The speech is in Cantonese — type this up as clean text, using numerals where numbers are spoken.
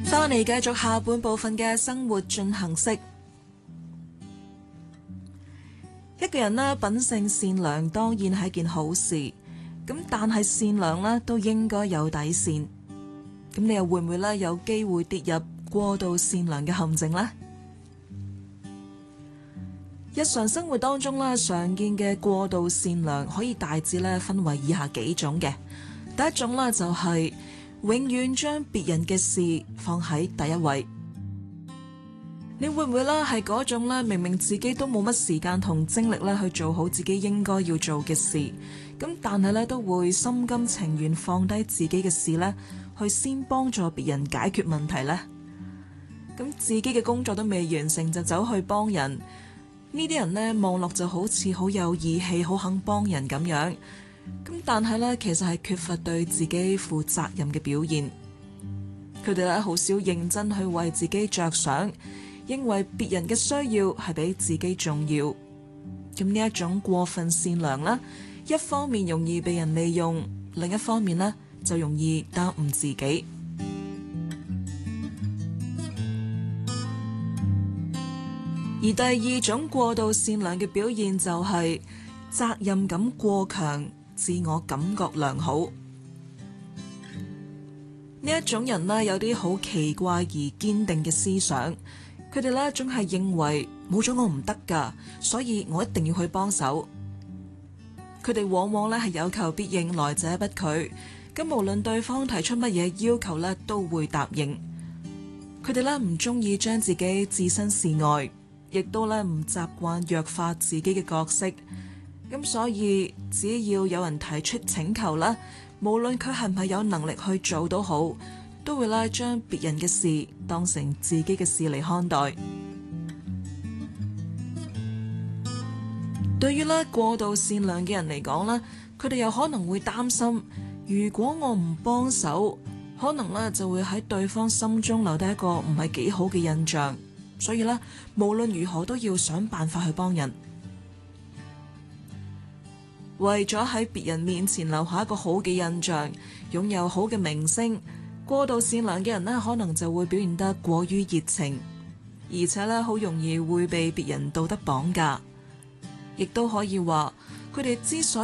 翻嚟繼續下半部分嘅生活進行式。一個人呢，品性善良當然係件好事，咁但係善良呢都應該有底線。咁你又會唔會呢有機會跌入過度善良嘅陷阱呢？日常生活當中呢，常見嘅過度善良可以大致呢分為以下幾種嘅。第一種呢，就係永遠將別人嘅事放喺第一位。你會唔會咧係嗰種咧，明明自己都冇乜時間同精力咧去做好自己應該要做嘅事，咁但係咧都會心甘情願放低自己嘅事咧，去先幫助別人解決問題呢？咁自己嘅工作都未完成就走去幫人，呢啲人呢，望落就好似好有義氣，好肯幫人咁樣。咁但係咧，其實係缺乏對自己負責任嘅表現。佢哋咧好少認真去為自己着想，認為別人嘅需要係比自己重要。咁呢一種過分善良啦，一方面容易被人利用，另一方面呢就容易耽誤自己。而第二種過度善良嘅表現就係責任感過強，自我感覺良好。呢一種人呢，有啲好奇怪而堅定嘅思想，佢哋呢總係認為冇咗我唔得㗎，所以我一定要去幫手。佢哋往往呢係有求必應，來者不拒，咁無論對方提出乜嘢要求呢，都會答應。佢哋呢唔中意將自己置身事外，亦都呢唔習慣弱化自己嘅角色。咁所以只要有人提出請求啦，無論佢係唔係有能力去做都好，都會咧將別人嘅事當成自己嘅事嚟看待。對於咧過度善良嘅人嚟講咧，佢哋有可能會擔心，如果我唔幫手，可能咧就會喺對方心中留低一個唔係幾好嘅印象，所以咧無論如何都要想辦法去幫人。為咗喺別人面前留下一個好嘅印象，擁有好嘅名聲，過度善良嘅人呢，可能就會表現得過於熱情，而且呢，好容易會被別人道德綁架，亦都可以話佢哋之所以